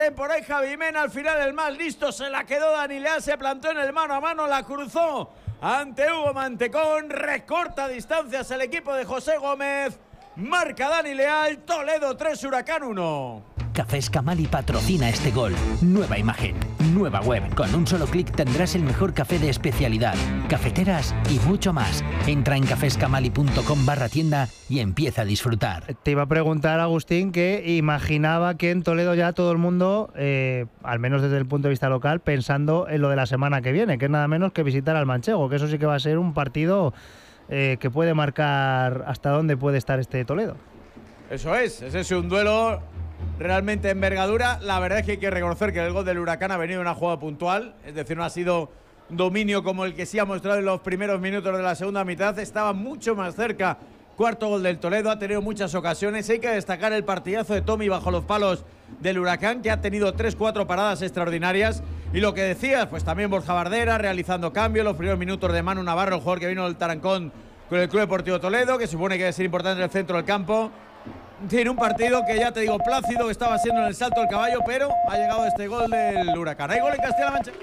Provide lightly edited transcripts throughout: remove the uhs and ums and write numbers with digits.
Por ahí Javi Mena, al final el más listo se la quedó Dani Leal, se plantó en el mano a mano, la cruzó ante Hugo Mantecón, recorta distancias el equipo de José Gómez, marca Dani Leal, Toledo 3, Huracán 1. Cafés Camali patrocina este gol. Nueva imagen, nueva web. Con un solo clic tendrás el mejor café de especialidad, cafeteras y mucho más. Entra en cafescamali.com/tienda y empieza a disfrutar. Te iba a preguntar, Agustín, que imaginaba que en Toledo ya todo el mundo, al menos desde el punto de vista local, pensando en lo de la semana que viene, que es nada menos que visitar al Manchego, que eso sí que va a ser un partido que puede marcar hasta dónde puede estar este Toledo. Eso es un duelo realmente de envergadura. La verdad es que hay que reconocer que el gol del Huracán ha venido en una jugada puntual, es decir, no ha sido dominio como el que sí ha mostrado en los primeros minutos de la segunda mitad, estaba mucho más cerca. Cuarto gol del Toledo, ha tenido muchas ocasiones. Hay que destacar el partidazo de Tommy bajo los palos del Huracán, que ha tenido 3-4 paradas extraordinarias. Y lo que decías, pues también Borja Bardera realizando cambios, los primeros minutos de Manu Navarro, el jugador que vino del Tarancón con el Club Deportivo Toledo, que supone que debe ser importante en el centro del campo. Tiene un partido que ya te digo, plácido, que estaba siendo en el salto del caballo, pero ha llegado este gol del Huracán. Hay gol en Castilla-La Mancha.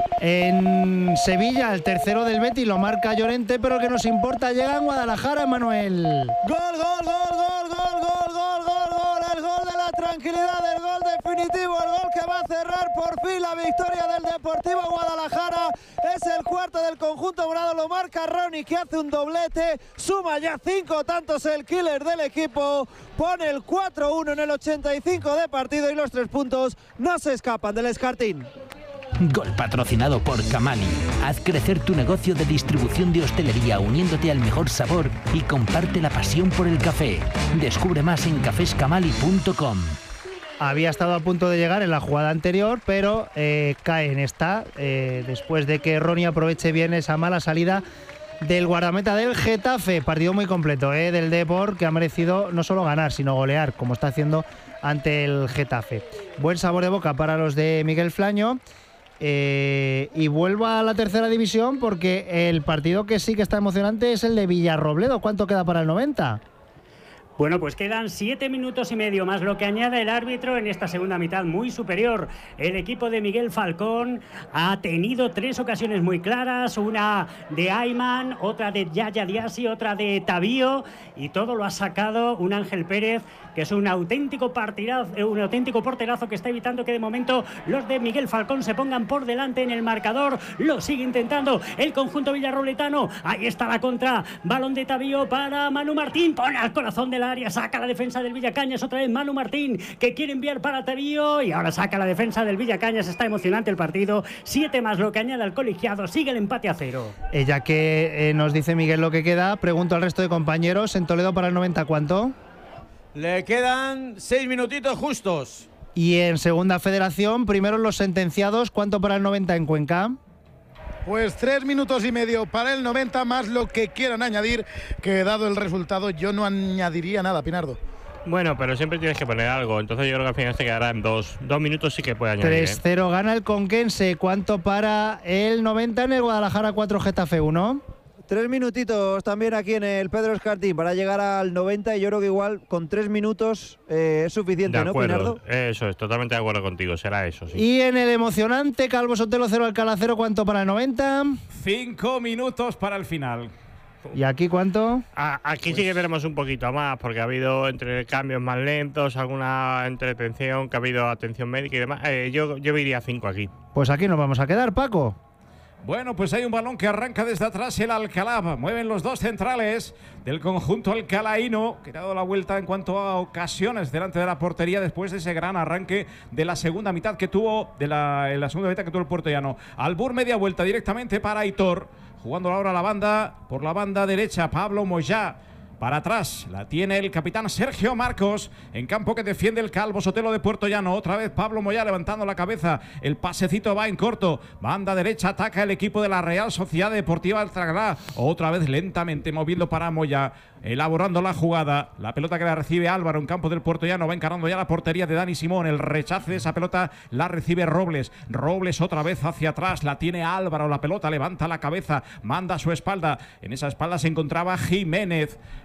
En Sevilla, el tercero del Betis lo marca Llorente, pero el que nos importa llega en Guadalajara, Manuel. Gol, gol, gol, gol, gol, gol, gol, gol, gol, el gol de la tranquilidad, el gol definitivo, el gol que va a cerrar por fin la victoria del Deportivo Guadalajara. Es el cuarto del conjunto morado, lo marca Ronnie, que hace un doblete, suma ya 5 tantos el killer del equipo, pone el 4-1 en el 85 de partido y los 3 puntos no se escapan del Escartín. Gol patrocinado por Camali. Haz crecer tu negocio de distribución de hostelería uniéndote al mejor sabor y comparte la pasión por el café. Descubre más en cafescamali.com. Había estado a punto de llegar en la jugada anterior, pero cae en esta, después de que Ronnie aproveche bien esa mala salida del guardameta del Getafe. Partido muy completo del Depor, que ha merecido no solo ganar, sino golear, como está haciendo ante el Getafe. Buen sabor de boca para los de Miguel Flaño. Y vuelvo a la tercera división, porque el partido que sí que está emocionante es el de Villarrobledo. ¿Cuánto queda para el 90? Bueno, pues quedan 7 minutos y medio más lo que añade el árbitro en esta segunda mitad muy superior. El equipo de Miguel Falcón ha tenido 3 ocasiones muy claras, una de Ayman, otra de Yaya Diasi, otra de Tabío, y todo lo ha sacado un Ángel Pérez, que es un auténtico porterazo que está evitando que de momento los de Miguel Falcón se pongan por delante en el marcador. Lo sigue intentando el conjunto villarrobletano. Ahí está la contra, balón de Tabío para Manu Martín, pone al corazón del área, saca la defensa del Villacañas, otra vez Manu Martín, que quiere enviar para Tabío, y ahora saca la defensa del Villacañas. Está emocionante el partido, 7 más lo que añade al colegiado, sigue el empate a 0. Ya que nos dice Miguel lo que queda, pregunto al resto de compañeros, en Toledo para el 90, ¿cuánto? Le quedan 6 minutitos justos. Y en Segunda Federación, primero los sentenciados, ¿cuánto para el 90 en Cuenca? Pues 3 minutos y medio para el 90, más lo que quieran añadir, que dado el resultado yo no añadiría nada, Pinardo. Bueno, pero siempre tienes que poner algo, entonces yo creo que al final se quedará en 2 minutos, sí que puede añadir. 3-0 gana el Conquense. ¿Cuánto para el 90 en el Guadalajara 4 Getafe 1? 3 minutitos también aquí en el Pedro Escartín para llegar al 90, y yo creo que igual con 3 minutos es suficiente, ¿no, Pinardo? Eso es, totalmente de acuerdo contigo, será eso, sí. Y en el emocionante Calvo Sotelo 0 Alcalá 0, ¿cuánto para el 90? 5 minutos para el final. ¿Y aquí cuánto? Aquí sí que veremos un poquito más, porque ha habido entre cambios más lentos, alguna entretención, que ha habido atención médica y demás. Yo iría 5 aquí. Pues aquí nos vamos a quedar, Paco. Bueno, pues hay un balón que arranca desde atrás el Alcalá. Mueven los 2 centrales del conjunto alcalaíno, que ha dado la vuelta en cuanto a ocasiones delante de la portería después de ese gran arranque de la segunda mitad que tuvo, la segunda mitad que tuvo el puertollano. Albur, media vuelta directamente para Aitor, jugando ahora por la banda derecha, Pablo Moyá. Para atrás la tiene el capitán Sergio Marcos, en campo que defiende el Calvo Sotelo de Puertollano. Otra vez Pablo Moyá levantando la cabeza, el pasecito va en corto, banda derecha, ataca el equipo de la Real Sociedad Deportiva Alcalá. Otra vez lentamente moviendo para Moyá, elaborando la jugada, la pelota que la recibe Álvaro en campo del Puertollano, va encarando ya la portería de Dani Simón. El rechace de esa pelota la recibe Robles otra vez hacia atrás, la tiene Álvaro, la pelota levanta la cabeza, manda a su espalda, en esa espalda se encontraba Jiménez.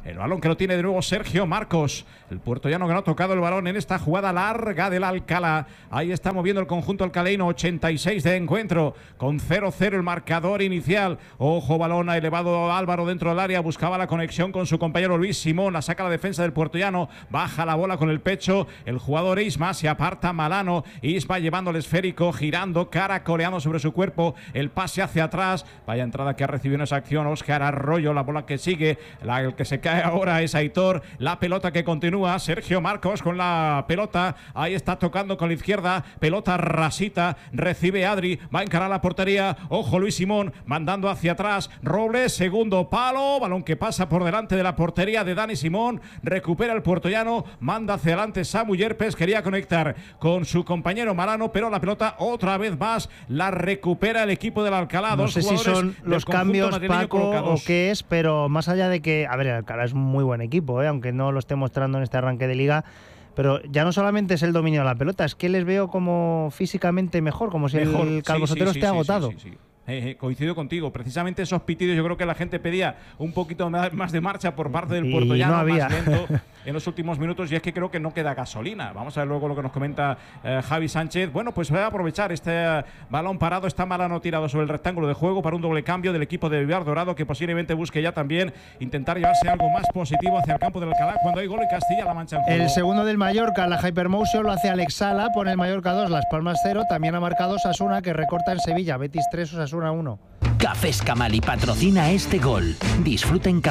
El balón que lo tiene de nuevo Sergio Marcos. El puertollano que no ha tocado el balón en esta jugada larga del Alcalá. Ahí está moviendo el conjunto alcalaíno. 86 de encuentro. Con 0-0 el marcador inicial. Ojo, balón ha elevado Álvaro dentro del área. Buscaba la conexión con su compañero Luis Simón. La saca la defensa del puertollano. Baja la bola con el pecho. El jugador Isma se aparta Malano. Isma llevando el esférico, girando, caracoleando sobre su cuerpo. El pase hacia atrás. Vaya entrada que ha recibido en esa acción Óscar Arroyo. La bola que sigue. El que se cae ahora es Aitor. La pelota que continúa. Sergio Marcos con la pelota. Ahí está tocando con la izquierda. Pelota rasita. Recibe Adri. Va a encarar la portería. Ojo Luis Simón mandando hacia atrás. Robles, segundo palo. Balón que pasa por delante de la portería de Dani Simón. Recupera el puertollano. Manda hacia adelante Samu Yerpes. Quería conectar con su compañero Marano, pero la pelota otra vez más la recupera el equipo del Alcalá. No sé si son los cambios, Paco, o qué es, pero más allá de que, a ver, el Alcalá es un muy buen equipo, aunque no lo esté mostrando en este arranque de liga, pero ya no solamente es el dominio de la pelota, es que les veo como físicamente mejor, como si el Calvo Sotelo esté agotado. Sí. Coincido contigo, precisamente esos pitidos yo creo que la gente pedía un poquito más de marcha por parte del puertollano, no más lento en los últimos minutos, y es que creo que no queda gasolina. Vamos a ver luego lo que nos comenta Javi Sánchez. Bueno, pues voy a aprovechar este balón parado, está Malano tirado sobre el rectángulo de juego para un doble cambio del equipo de Vivar Dorado, que posiblemente busque ya también intentar llevarse algo más positivo hacia el campo del Alcalá cuando hay gol y Castilla-La Mancha en juego. El segundo del Mallorca, la Hypermotion, lo hace Alex Sala, pone el Mallorca 2, Las Palmas 0, también ha marcado Osasuna, que recorta en Sevilla, Betis 3, Osasuna 1. Cafés Camali patrocina este gol. Disfruta en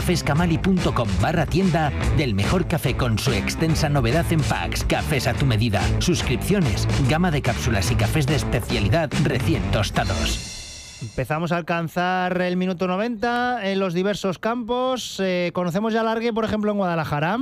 cafescamali.com/tienda del mejor café con su extensa novedad en packs, cafés a tu medida, suscripciones, gama de cápsulas y cafés de especialidad recién tostados. Empezamos a alcanzar el minuto 90 en los diversos campos. ¿Conocemos ya alargue, por ejemplo, en Guadalajara?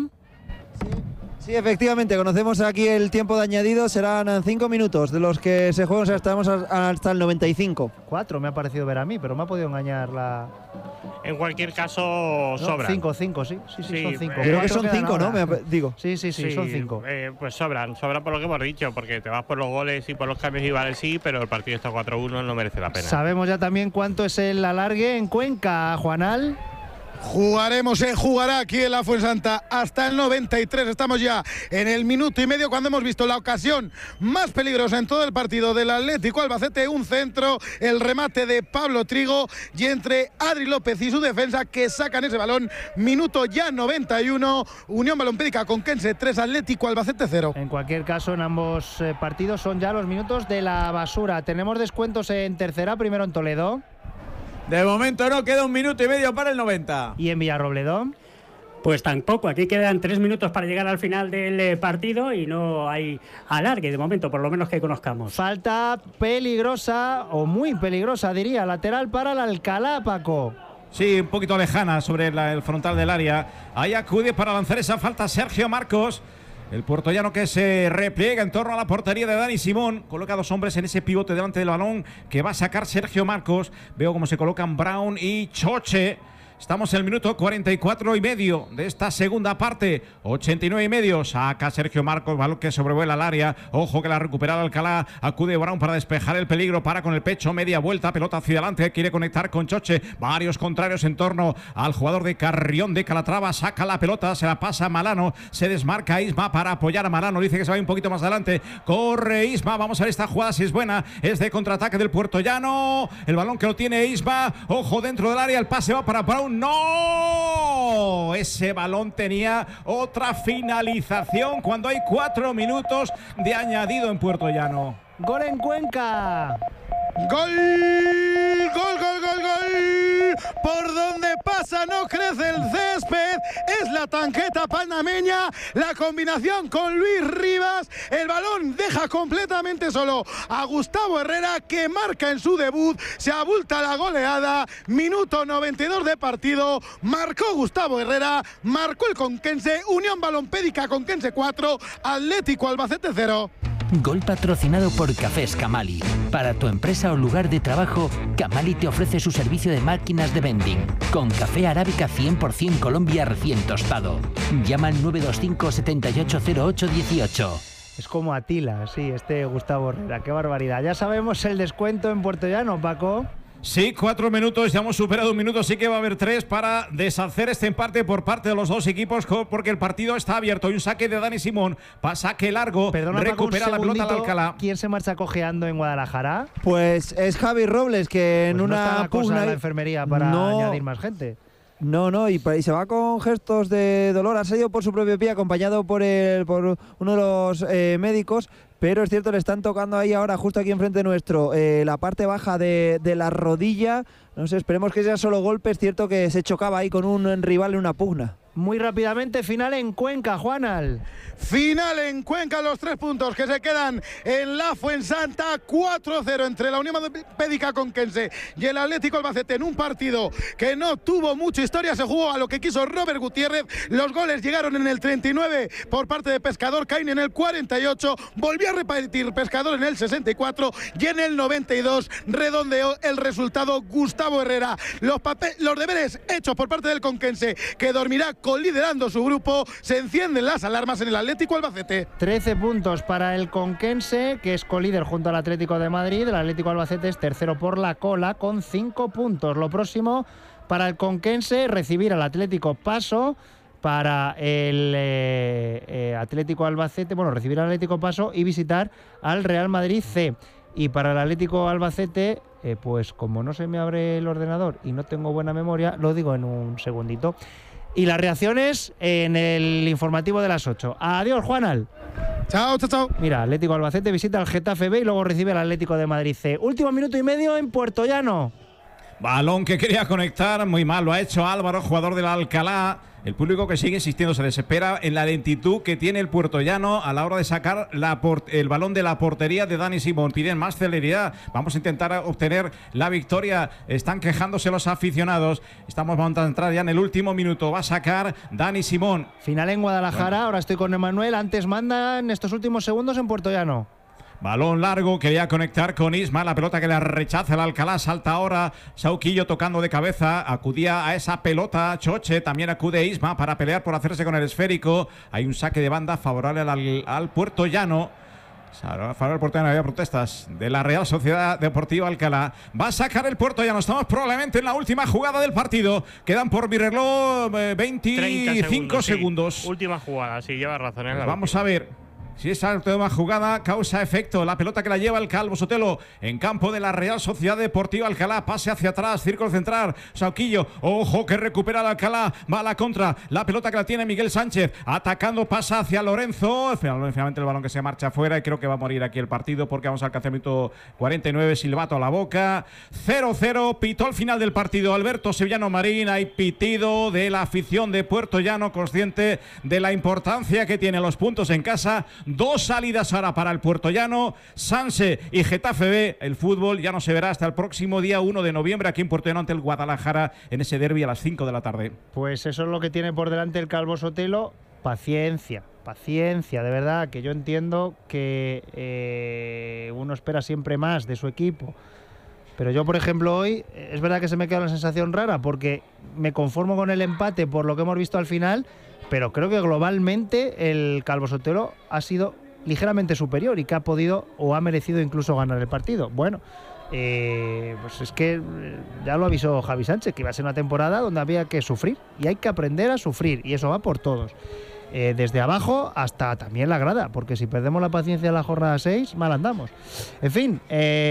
Sí, efectivamente, conocemos aquí el tiempo de añadido, serán 5 minutos, de los que se juegan hasta el 95. 4 me ha parecido ver a mí, pero me ha podido engañar la... En cualquier caso, sobran. 5, sí, son 5. Creo que son 5, ¿no? Digo. Sí, son 5. Pues sobran por lo que hemos dicho, porque te vas por los goles y por los cambios y vale sí, pero el partido está 4-1, no merece la pena. Sabemos ya también cuánto es el alargue en Cuenca, Juanal. Jugará aquí en la Fuensanta hasta el 93. Estamos ya en el minuto y medio cuando hemos visto la ocasión más peligrosa en todo el partido del Atlético Albacete. Un centro, el remate de Pablo Trigo y entre Adri López y su defensa que sacan ese balón. Minuto ya 91. Unión Balompédica Conquense 3, Atlético Albacete 0. En cualquier caso, en ambos partidos son ya los minutos de la basura. Tenemos descuentos en tercera, primero en Toledo. De momento no, queda 1 minuto y medio para el 90. ¿Y en Villarrobledo? Pues tampoco, aquí quedan 3 minutos para llegar al final del partido y no hay alargue de momento, por lo menos que conozcamos. Falta peligrosa, o muy peligrosa diría, lateral para el Alcalá, Paco. Sí, un poquito lejana sobre el frontal del área. Ahí acude para lanzar esa falta Sergio Marcos. El puertollano que se repliega en torno a la portería de Dani Simón. Coloca 2 hombres en ese pivote delante del balón que va a sacar Sergio Marcos. Veo cómo se colocan Brown y Choche. Estamos en el minuto 44 y medio de esta segunda parte. 89 y medio. Saca Sergio Marcos, balón que sobrevuela el área. Ojo que la recupera Alcalá. Acude Brown para despejar el peligro. Para con el pecho, media vuelta, pelota hacia adelante. Quiere conectar con Choche. Varios contrarios en torno al jugador de Carrión de Calatrava. Saca la pelota, se la pasa a Malano. Se desmarca Isma para apoyar a Malano. Dice que se va un poquito más adelante. Corre Isma. Vamos a ver esta jugada si es buena. Es de contraataque del puertollano. El balón que lo tiene Isma. Ojo dentro del área. El pase va para Brown. ¡No! Ese balón tenía otra finalización cuando hay 4 minutos de añadido en Puertollano. ¡Gol en Cuenca! ¡Gol! ¡Gol, gol, gol, gol! Por donde pasa no crece el césped. Es la tanqueta panameña. La combinación con Luis Rivas. El balón deja completamente solo a Gustavo Herrera, que marca en su debut. Se abulta la goleada. Minuto 92 de partido. Marcó Gustavo Herrera. Marcó el Conquense. Unión Balompédica Conquense 4. Atlético Albacete 0. Gol patrocinado por Cafés Camali. Para tu empresa o lugar de trabajo, Camali te ofrece su servicio de máquinas de vending, con café arábica 100% Colombia recién tostado. Llama al 925 780818. Es como Atila, sí, este Gustavo Herrera, qué barbaridad. Ya sabemos el descuento en Puertollano, Paco. Sí, 4 minutos, ya hemos superado 1 minuto, sí que va a haber 3 para deshacer este empate por parte de los dos equipos, porque el partido está abierto. Hay un saque de Dani Simón, saque largo, Perdona, recupera Paco, la pelota al Alcalá. ¿Quién se marcha cojeando en Guadalajara? Pues es Javi Robles, que en Pues no está una la cosa pugna en la enfermería para añadir más gente. No, y se va con gestos de dolor. Ha salido por su propio pie, acompañado por uno de los médicos. Pero es cierto, le están tocando ahí ahora, justo aquí enfrente nuestro, la parte baja de la rodilla. No sé, esperemos que sea solo golpe. Es cierto que se chocaba ahí con un rival en una pugna. Muy rápidamente, final en Cuenca, Juanal. Final en Cuenca, los 3 puntos que se quedan en la Fuensanta, 4-0 entre la Unión Pédica Conquense y el Atlético Albacete en un partido que no tuvo mucha historia, se jugó a lo que quiso Robert Gutiérrez. Los goles llegaron en el 39 por parte de Pescador, Caín en el 48, volvió a repetir Pescador en el 64 y en el 92 redondeó el resultado Gustavo Herrera. Los deberes hechos por parte del Conquense, que dormirá coliderando su grupo. Se encienden las alarmas en el Atlético Albacete. 13 puntos para el Conquense, que es colíder junto al Atlético de Madrid. El Atlético Albacete es tercero por la cola con 5 puntos. Lo próximo para el Conquense, recibir al Atlético Paso. Para el Atlético Albacete, recibir al Atlético Paso y visitar al Real Madrid C. Y para el Atlético Albacete, pues como no se me abre el ordenador y no tengo buena memoria, lo digo en un segundito. Y las reacciones en el informativo de las 8. Adiós, Juanal. Chao. Mira, Atlético Albacete visita al Getafe B y luego recibe al Atlético de Madrid C. Último minuto y medio en Puertollano. Balón que quería conectar, muy mal lo ha hecho Álvaro, jugador del Alcalá. El público que sigue insistiendo se desespera en la lentitud que tiene el puertollano a la hora de sacar el balón de la portería de Dani Simón. Piden más celeridad. Vamos a intentar obtener la victoria. Están quejándose los aficionados. Vamos a entrar ya en el último minuto. Va a sacar Dani Simón. Final en Guadalajara. Ahora estoy con Emanuel. Antes manda en estos últimos segundos en Puertollano. Balón largo, quería conectar con Isma, la pelota que le rechaza el Alcalá, salta ahora Sauquillo tocando de cabeza, acudía a esa pelota Choche, también acude Isma para pelear por hacerse con el esférico. Hay un saque de banda favorable al Puertollano. Favorable al Puertollano, había protestas de la Real Sociedad Deportiva Alcalá. Va a sacar el Puertollano, estamos probablemente en la última jugada del partido. Quedan por mi reloj 25 segundos. Sí. Última jugada, sí, lleva razón. Pues vamos a ver. Si esa última jugada causa efecto, la pelota que la lleva el Calvo Sotelo en campo de la Real Sociedad Deportiva Alcalá, pase hacia atrás, círculo central, Sauquillo, ojo que recupera el Alcalá, va a la contra, la pelota que la tiene Miguel Sánchez, atacando, pasa hacia Lorenzo, finalmente el balón que se marcha afuera y creo que va a morir aquí el partido porque vamos a alcanzar el minuto 49, silbato a la boca, 0-0, pitó al final del partido Alberto Sevillano Marín, hay pitido de la afición de Puertollano, consciente de la importancia que tienen los puntos en casa. 2 salidas ahora para el Puertollano, Sanse y Getafe B. El fútbol ya no se verá hasta el próximo día 1 de noviembre aquí en Puertollano ante el Guadalajara en ese derbi a las 5 de la tarde. Pues eso es lo que tiene por delante el Calvo Sotelo. Paciencia, de verdad, que yo entiendo que uno espera siempre más de su equipo. Pero yo, por ejemplo, hoy es verdad que se me queda una sensación rara porque me conformo con el empate por lo que hemos visto al final, pero creo que globalmente el Calvo Sotelo ha sido ligeramente superior y que ha podido o ha merecido incluso ganar el partido. Bueno, pues es que ya lo avisó Javi Sánchez, que iba a ser una temporada donde había que sufrir y hay que aprender a sufrir y eso va por todos. Desde abajo hasta también la grada, porque si perdemos la paciencia en la jornada 6, mal andamos. En fin,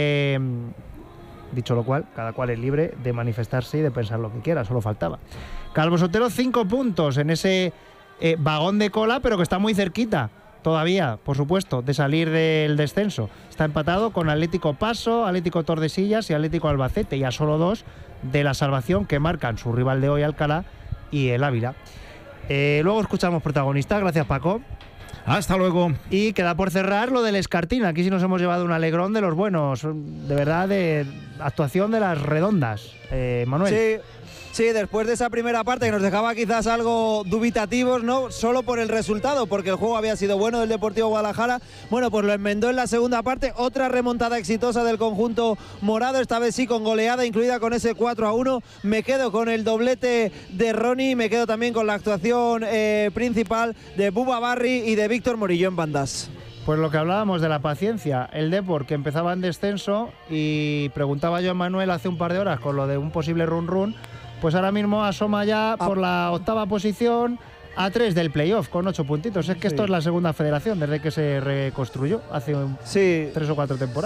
dicho lo cual, cada cual es libre de manifestarse y de pensar lo que quiera, solo faltaba. Calvo Sotelo 5 puntos en ese vagón de cola, pero que está muy cerquita todavía, por supuesto, de salir del descenso. Está empatado con Atlético Paso, Atlético Tordesillas y Atlético Albacete, y a solo 2 de la salvación que marcan su rival de hoy, Alcalá, y el Ávila. Luego escuchamos protagonistas, gracias Paco. Hasta luego. Y queda por cerrar lo del Escartín. Aquí sí nos hemos llevado un alegrón de los buenos, de verdad, de actuación de las redondas. Manuel. Sí, después de esa primera parte que nos dejaba quizás algo dubitativos, no solo por el resultado, porque el juego había sido bueno del Deportivo Guadalajara. Bueno, pues lo enmendó en la segunda parte, otra remontada exitosa del conjunto morado, esta vez sí con goleada, incluida con ese 4-1. Me quedo con el doblete de Ronnie, me quedo también con la actuación principal de Bubba Barry y de Víctor Morillo en bandas. Pues lo que hablábamos de la paciencia, el Depor que empezaba en descenso y preguntaba yo a Manuel hace un par de horas con lo de un posible run-run, pues ahora mismo asoma ya por la 8ª posición a 3 del playoff con 8 puntitos. Es que esto es la segunda federación desde que se reconstruyó hace 3 o 4 temporadas.